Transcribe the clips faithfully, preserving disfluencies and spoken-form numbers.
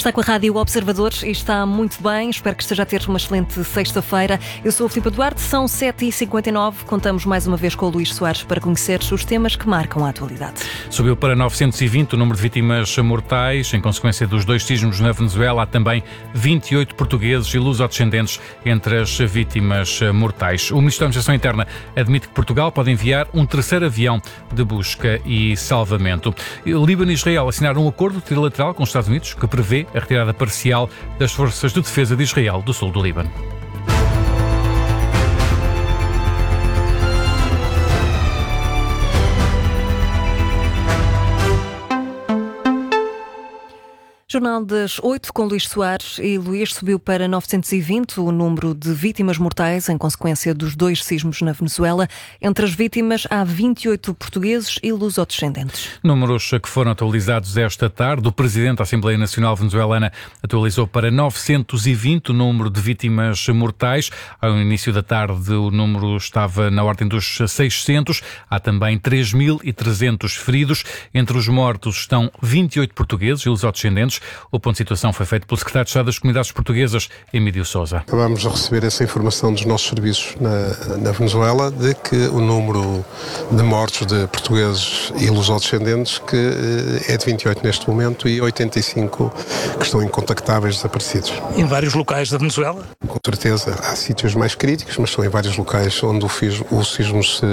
Está com a Rádio Observador e está muito bem. Espero que esteja a ter uma excelente sexta-feira. Eu sou a Filipa Duarte, são sete e cinquenta e nove. Contamos mais uma vez com o Luís Soares para conhecer os temas que marcam a atualidade. Subiu para novecentos e vinte o número de vítimas mortais. Em consequência dos dois sismos na Venezuela, há também vinte e oito portugueses e lusodescendentes entre as vítimas mortais. O Ministro da Administração Interna admite que Portugal pode enviar um terceiro avião de busca e salvamento. O Líbano e Israel assinaram um acordo trilateral com os Estados Unidos que prevê a retirada parcial das forças de defesa de Israel do sul do Líbano. Jornal das oito com Luís Soares. E Luís, subiu para novecentos e vinte o número de vítimas mortais em consequência dos dois sismos na Venezuela. Entre as vítimas há vinte e oito portugueses e lusodescendentes. Números que foram atualizados esta tarde. O Presidente da Assembleia Nacional Venezuelana atualizou para novecentos e vinte o número de vítimas mortais. Ao início da tarde o número estava na ordem dos seiscentos. Há também três mil e trezentos feridos. Entre os mortos estão vinte e oito portugueses e lusodescendentes. O ponto de situação foi feito pelo Secretário de Estado das Comunidades Portuguesas, Emílio Sousa. Acabamos de receber essa informação dos nossos serviços na, na Venezuela, de que o número de mortos de portugueses e lusodescendentes que é de vinte e oito neste momento e oitenta e cinco que estão incontactáveis, desaparecidos. Em vários locais da Venezuela? Com certeza, há sítios mais críticos, mas são em vários locais onde o, fismo, o sismo se,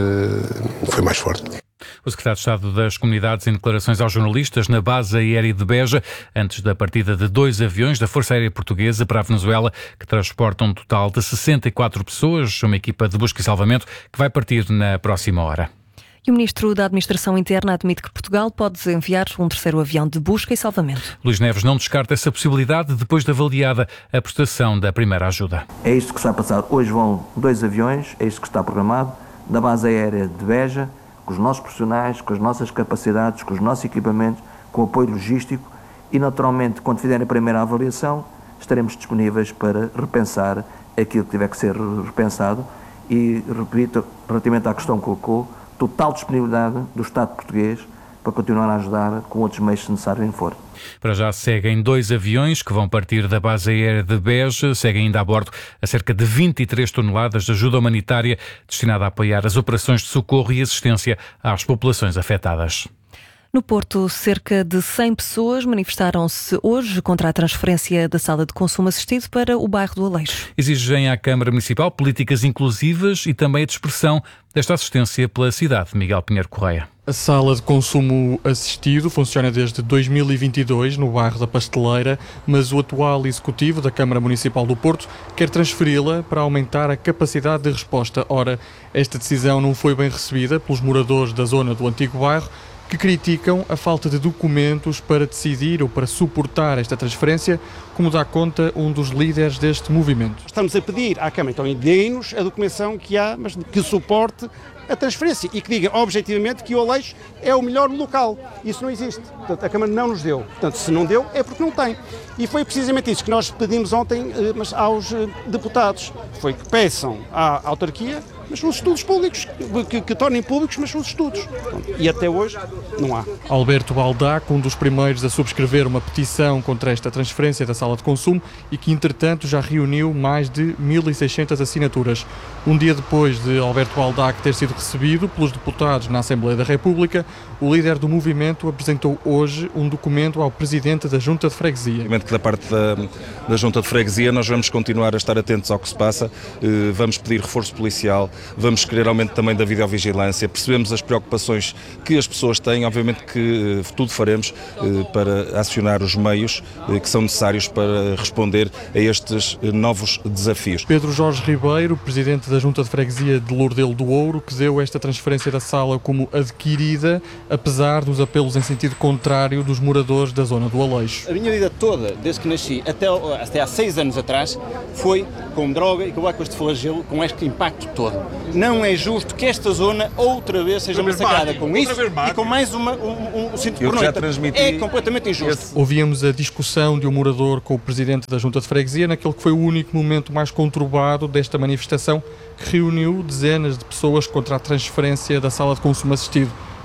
foi mais forte. O Secretário de Estado das Comunidades, em declarações aos jornalistas na base aérea de Beja, antes da partida de dois aviões da Força Aérea Portuguesa para a Venezuela, que transportam um total de sessenta e quatro pessoas, uma equipa de busca e salvamento que vai partir na próxima hora. E o Ministro da Administração Interna admite que Portugal pode enviar um terceiro avião de busca e salvamento. Luís Neves não descarta essa possibilidade depois de avaliada a prestação da primeira ajuda. É isto que está a passar. Hoje vão dois aviões, é isto que está programado, da base aérea de Beja, com os nossos profissionais, com as nossas capacidades, com os nossos equipamentos, com o apoio logístico e, naturalmente, quando fizerem a primeira avaliação, estaremos disponíveis para repensar aquilo que tiver que ser repensado e, repito, relativamente à questão que colocou, total disponibilidade do Estado português para continuar a ajudar com outros meios se necessário for. Para já seguem dois aviões que vão partir da base aérea de Beja. Seguem ainda a bordo a cerca de vinte e três toneladas de ajuda humanitária destinada a apoiar as operações de socorro e assistência às populações afetadas. No Porto, cerca de cem pessoas manifestaram-se hoje contra a transferência da sala de consumo assistido para o bairro do Aleixo. Exigem à Câmara Municipal políticas inclusivas e também a dispersão desta assistência pela cidade. Miguel Pinheiro Correia. A sala de consumo assistido funciona desde dois mil e vinte e dois no bairro da Pasteleira, mas o atual executivo da Câmara Municipal do Porto quer transferi-la para aumentar a capacidade de resposta. Ora, esta decisão não foi bem recebida pelos moradores da zona do antigo bairro, que criticam a falta de documentos para decidir ou para suportar esta transferência, como dá conta um dos líderes deste movimento. Estamos a pedir à Câmara, então, deem-nos a documentação que há, mas que suporte a transferência e que diga objetivamente que o Aleixo é o melhor local. Isso não existe. Portanto, a Câmara não nos deu. Portanto, se não deu, é porque não tem. E foi precisamente isso que nós pedimos ontem mas aos deputados. Foi que peçam à autarquia, mas os estudos públicos, que, que tornem públicos, mas os estudos. E até hoje não há. Alberto Baldac, um dos primeiros a subscrever uma petição contra esta transferência da sala de consumo e que, entretanto, já reuniu mais de mil e seiscentas assinaturas. Um dia depois de Alberto Baldac ter sido recebido pelos deputados na Assembleia da República, o líder do movimento apresentou hoje um documento ao Presidente da Junta de Freguesia. Da parte da, da Junta de Freguesia nós vamos continuar a estar atentos ao que se passa, vamos pedir reforço policial, vamos querer aumento também da videovigilância, percebemos as preocupações que as pessoas têm, obviamente que tudo faremos para acionar os meios que são necessários para responder a estes novos desafios. Pedro Jorge Ribeiro, Presidente da Junta de Freguesia de Lourdelo do Ouro, que deu esta transferência da sala como adquirida, apesar dos apelos em sentido contrário dos moradores da zona do Aleixo. A minha vida toda, desde que nasci até, até há seis anos atrás, foi com droga e acabar com este flagelo, com este impacto todo. Não é justo que esta zona outra vez seja massacrada com isso e com mais uma, um, um cinto por noite. É completamente injusto. Ouvíamos a discussão de um morador com o Presidente da Junta de Freguesia naquele que foi o único momento mais conturbado desta manifestação, que reuniu dezenas de pessoas contra a transferência da sala de consumo assistido.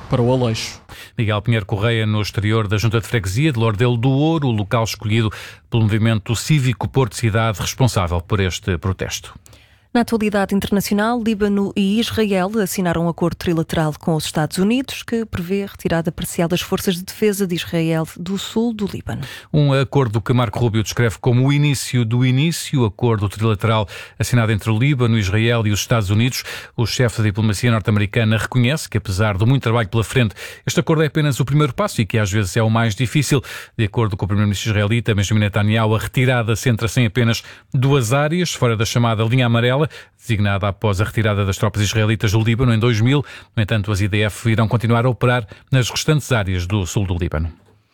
para o Aleixo. Miguel Pinheiro Correia, no exterior da Junta de Freguesia de Lordelo do Ouro, o local escolhido pelo movimento cívico Porto Cidade, responsável por este protesto. Na atualidade internacional, Líbano e Israel assinaram um acordo trilateral com os Estados Unidos que prevê a retirada parcial das forças de defesa de Israel do sul do Líbano. Um acordo que Marco Rubio descreve como o início do início, acordo trilateral assinado entre o Líbano, Israel e os Estados Unidos. O chefe da diplomacia norte-americana reconhece que, apesar de muito trabalho pela frente, este acordo é apenas o primeiro passo e que às vezes é o mais difícil. De acordo com o primeiro-ministro israelita Benjamin Netanyahu, a retirada centra-se em apenas duas áreas, fora da chamada linha amarela, designada após a retirada das tropas israelitas do Líbano em dois mil. No entanto, as I D F irão continuar a operar nas restantes áreas do sul do Líbano.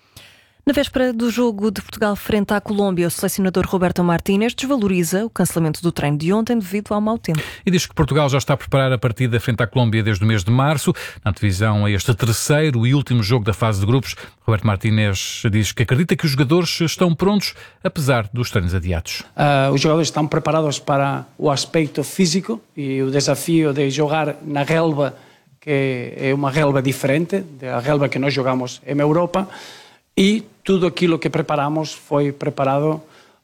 Na véspera do jogo de Portugal frente à Colômbia, o selecionador Roberto Martínez desvaloriza o cancelamento do treino de ontem devido ao mau tempo. E diz que Portugal já está a preparar a partida frente à Colômbia desde o mês de março. Na divisão a este terceiro e último jogo da fase de grupos, Roberto Martínez diz que acredita que os jogadores estão prontos, apesar dos treinos adiados. Uh, os jogadores estão preparados para o aspecto físico e o desafio de jogar na relva, que é uma relva diferente da relva que nós jogamos em Europa. E tudo aquilo que preparamos foi preparado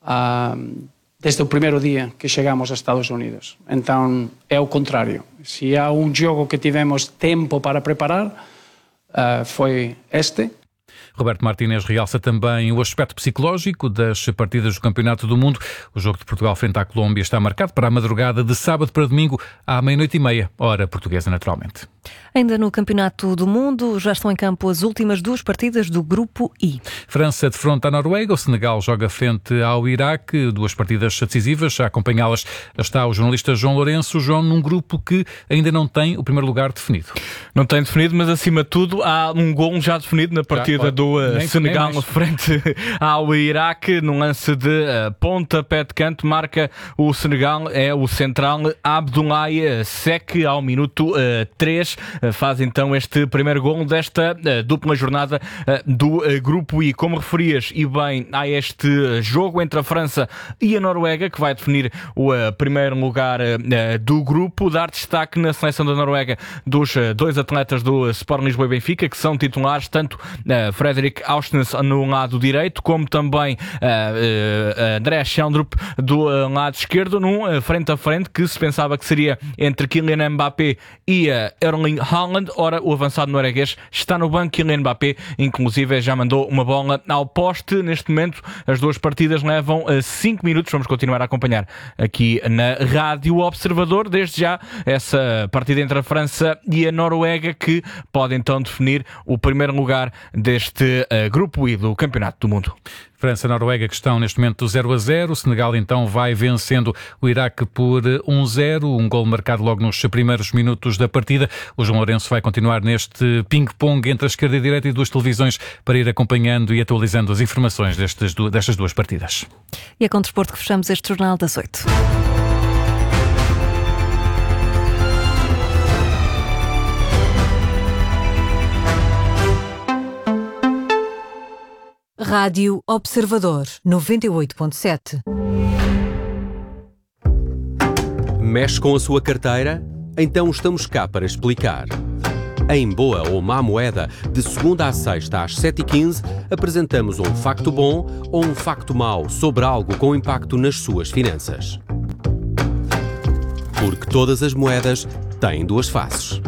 uh, desde o primeiro dia que chegamos aos Estados Unidos. Então é o contrário. Se há um jogo que tivemos tempo para preparar, uh, foi este. Roberto Martínez realça também o aspecto psicológico das partidas do Campeonato do Mundo. O jogo de Portugal frente à Colômbia está marcado para a madrugada de sábado para domingo, à meia-noite e meia, hora portuguesa naturalmente. Ainda no Campeonato do Mundo, já estão em campo as últimas duas partidas do Grupo I. França defronta a Noruega, o Senegal joga frente ao Iraque, duas partidas decisivas. A acompanhá-las está o jornalista João Lourenço. João, num grupo que ainda não tem o primeiro lugar definido. Não tem definido, mas acima de tudo há um gol já definido na partida já, do uh, nem, Senegal nem frente ao Iraque, num lance de uh, pontapé de canto, marca o Senegal, é o central Abdoulaye Seck ao minuto três. Uh, faz então este primeiro gol desta uh, dupla jornada uh, do uh, Grupo I. Como referias, e bem, há este jogo entre a França e a Noruega, que vai definir o uh, primeiro lugar uh, do grupo. Dar destaque na seleção da Noruega dos uh, dois atletas do Sporting Lisboa e Benfica, que são titulares, tanto uh, Fredrik Aursnes no lado direito, como também uh, uh, André Schjelderup do uh, lado esquerdo, num uh, frente a frente que se pensava que seria entre Kylian Mbappé e uh, Erling Haaland. Ora, o avançado norueguês está no banco. Kylian Mbappé, inclusive, já mandou uma bola ao poste. Neste momento, as duas partidas levam cinco minutos. Vamos continuar a acompanhar aqui na Rádio Observador. Desde já, essa partida entre a França e a Noruega, que pode então definir o primeiro lugar deste uh, Grupo I do Campeonato do Mundo. França-Noruega que estão neste momento zero a zero. O Senegal então vai vencendo o Iraque por um zero. Um gol marcado logo nos primeiros minutos da partida. O João Lourenço vai continuar neste ping-pong entre a esquerda e a direita e duas televisões para ir acompanhando e atualizando as informações destas, destas duas partidas. E é com o desporto que fechamos este Jornal das Oito. Rádio Observador, noventa e oito ponto sete. Mexe com a sua carteira? Então estamos cá para explicar. Em Boa ou Má Moeda, de segunda à sexta às sete e quinze, apresentamos um facto bom ou um facto mau sobre algo com impacto nas suas finanças. Porque todas as moedas têm duas faces.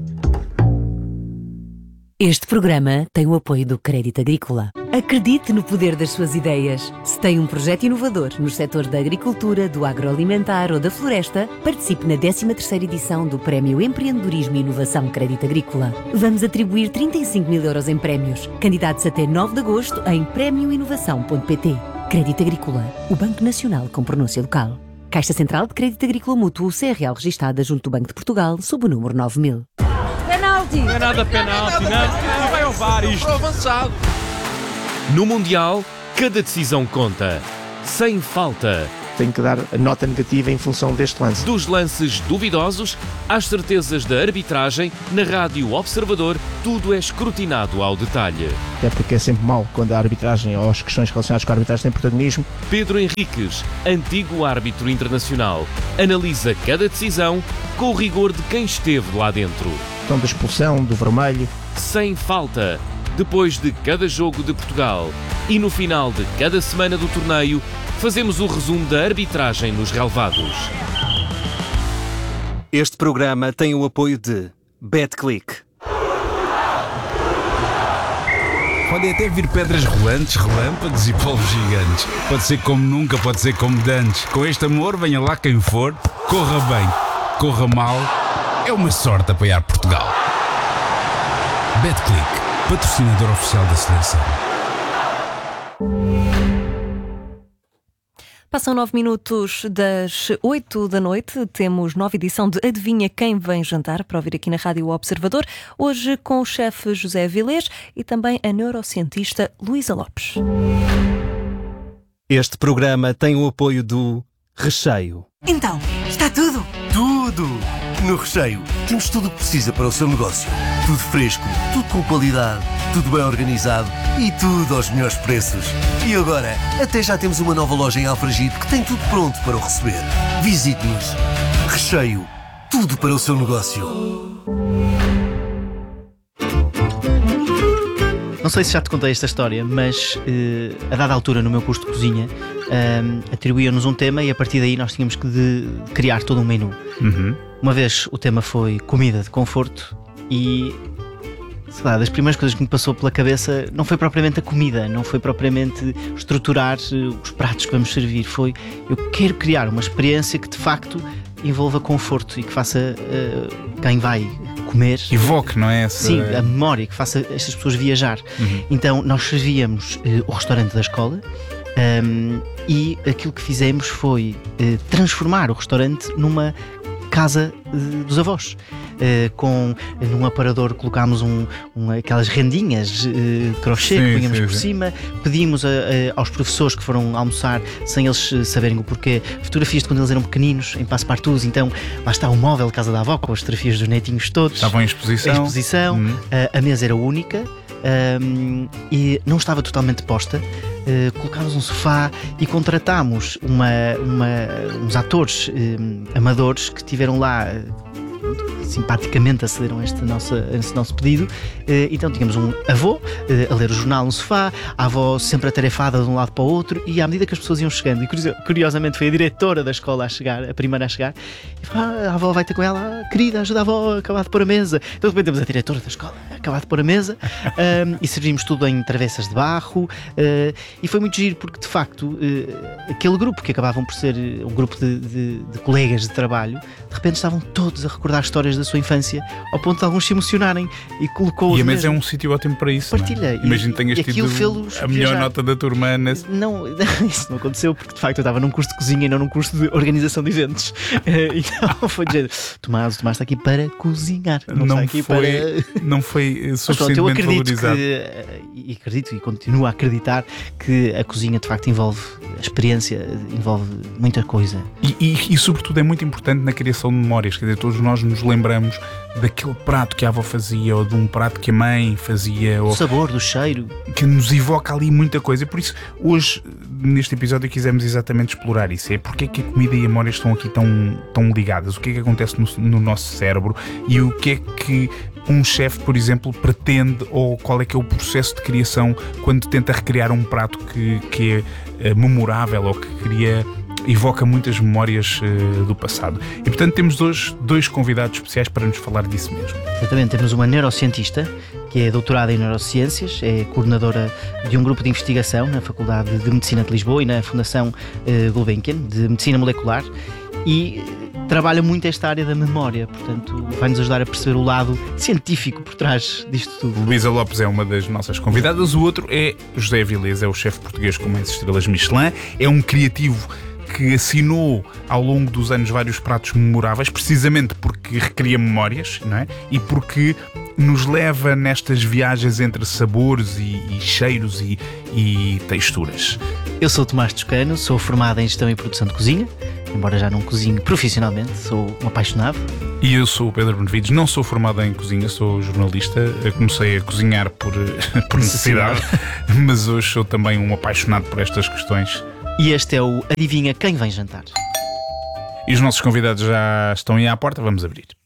Este programa tem o apoio do Crédito Agrícola. Acredite no poder das suas ideias. Se tem um projeto inovador nos setores da agricultura, do agroalimentar ou da floresta, participe na décima terceira edição do Prémio Empreendedorismo e Inovação Crédito Agrícola. Vamos atribuir trinta e cinco mil euros em prémios. Candidatos até nove de agosto em prémio inovação ponto pt. Crédito Agrícola, o Banco Nacional com pronúncia local. Caixa Central de Crédito Agrícola Mútuo, C R L registada junto do Banco de Portugal, sob o número nove mil. Penalti! Não é nada penalti, não. Não vai ao V A R isto. Avançado. No Mundial, cada decisão conta. Sem falta. Tenho que dar a nota negativa em função deste lance. Dos lances duvidosos às certezas da arbitragem, na Rádio Observador, tudo é escrutinado ao detalhe. É porque é sempre mau quando a arbitragem ou as questões relacionadas com a arbitragem têm protagonismo. Pedro Henriques, antigo árbitro internacional, analisa cada decisão com o rigor de quem esteve lá dentro. A questão da expulsão, do vermelho. sem falta, depois de cada jogo de Portugal. E no final de cada semana do torneio, fazemos o resumo da arbitragem nos relevados. Este programa tem o apoio de BetClick. Podem até vir pedras rolantes, relâmpagos e polvos gigantes. Pode ser como nunca, pode ser como dantes. Com este amor, venha lá quem for, corra bem, corra mal. É uma sorte apoiar Portugal. BetClick, patrocinador oficial da seleção. Passam nove minutos das oito da noite. Temos nova edição de Adivinha Quem Vem Jantar para ouvir aqui na Rádio Observador. Hoje com o chefe José Avilés e também a neurocientista Luísa Lopes. Este programa tem o apoio do Recheio. Então, está tudo? Tudo! No Recheio temos tudo o que precisa para o seu negócio. Tudo fresco, tudo com qualidade, tudo bem organizado e tudo aos melhores preços. E agora, até já temos uma nova loja em Alfragide que tem tudo pronto para o receber. Visite-nos. Recheio, tudo para o seu negócio. Não sei se já te contei esta história, mas uh, a dada altura no meu curso de cozinha uh, atribuíam-nos um tema e a partir daí nós tínhamos que de, de criar todo um menu. Uhum. Uma vez o tema foi comida de conforto e, sei lá, das primeiras coisas que me passou pela cabeça não foi propriamente a comida, não foi propriamente estruturar uh, os pratos que vamos servir, foi eu quero criar uma experiência que de facto envolva conforto e que faça uh, quem vai comer. Evoque, não é? Essa... Sim, a memória, que faça estas pessoas viajar. Uhum. Então nós servíamos uh, o restaurante da escola um, e aquilo que fizemos foi uh, transformar o restaurante numa casa uh, dos avós. Uh, com, num aparador colocámos um, um, aquelas rendinhas uh, de crochê sim, que punhamos sim, por sim. cima, pedimos a, a, aos professores que foram almoçar sem eles saberem o porquê, fotografias de quando eles eram pequeninos em Passepartout, então lá está o móvel Casa da Avó com as fotografias dos netinhos todos. Estavam em exposição. Em exposição, uhum. uh, a mesa era única um, e não estava totalmente posta. Uh, colocámos um sofá e contratámos uma, uma, uns atores um, amadores que estiveram lá uh, simpaticamente acederam a este nosso, a este nosso pedido. Então tínhamos um avô a ler o jornal no sofá, a avó sempre atarefada de um lado para o outro, e à medida que as pessoas iam chegando, e curiosamente foi a diretora da escola a chegar, a primeira a chegar, e falou, ah, a avó vai ter com ela, ah, querida, ajuda a avó a acabar de pôr a mesa. Então de repente temos a diretora da escola a acabar de pôr a mesa um, e servimos tudo em travessas de barro uh, e foi muito giro porque de facto uh, aquele grupo que acabavam por ser um grupo de, de, de colegas de trabalho, de repente estavam todos a recordar histórias da sua infância, ao ponto de alguns se emocionarem, e colocou. E a mesa é um sítio ótimo para isso. Partilha. Não é? Imagino que tenhas tido a melhor viajar. Nota da tua irmã. Nesse... Não, isso não aconteceu, porque de facto eu estava num curso de cozinha e não num curso de organização de eventos. Então foi dizer, Tomás, o Tomás está aqui para cozinhar. Não, não está aqui foi, para. Não foi suficientemente valorizado. Que, e acredito e continuo a acreditar que a cozinha de facto envolve a experiência, envolve muita coisa. E, e, e sobretudo é muito importante na criação de memórias, quer dizer, todos nós nos lembramos daquele prato que a avó fazia ou de um prato que a mãe fazia. O ou sabor, do cheiro. Que nos evoca ali muita coisa. E por isso, hoje, neste episódio, quisemos exatamente explorar isso. É porque é que a comida e a memória estão aqui tão, tão ligadas. O que é que acontece no, no nosso cérebro e o que é que um chefe, por exemplo, pretende, ou qual é que é o processo de criação quando tenta recriar um prato que, que é uh, memorável ou que cria, evoca muitas memórias uh, do passado. E portanto temos hoje dois convidados especiais para nos falar disso mesmo. Exatamente, temos uma neurocientista que é doutorada em neurociências, é coordenadora de um grupo de investigação na Faculdade de Medicina de Lisboa e na Fundação uh, Gulbenkian de Medicina Molecular, e trabalha muito esta área da memória, portanto vai-nos ajudar a perceber o lado científico por trás disto tudo. Luísa Lopes é uma das nossas convidadas, o outro é José Avilés, é o chefe português com mais estrelas Michelin, é um criativo que assinou ao longo dos anos vários pratos memoráveis, precisamente porque recria memórias, não é? E porque nos leva nestas viagens entre sabores e, e cheiros e, e texturas. Eu sou o Tomás Toscano, sou formado em Gestão e Produção de Cozinha, embora já não cozinhe profissionalmente, sou um apaixonado. E eu sou o Pedro Benevides, não sou formado em cozinha, sou jornalista, eu comecei a cozinhar por, por necessidade, mas hoje sou também um apaixonado por estas questões. E este é o Adivinha Quem Vem Jantar. E os nossos convidados já estão aí à porta, vamos abrir.